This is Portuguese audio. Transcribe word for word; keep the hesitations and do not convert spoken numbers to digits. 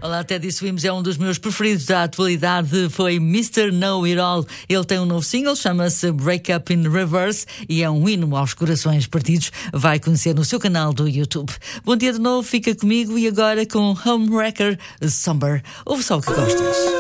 Olá, Teddy Swims é um dos meus preferidos da atualidade. Foi mister Know It All. Ele tem um novo single, chama-se Break Up in Reverse e é um hino aos corações partidos. Vai conhecer no seu canal do YouTube. Bom dia de novo, fica comigo e agora com Homewrecker Somber. Ouve só o que gostas.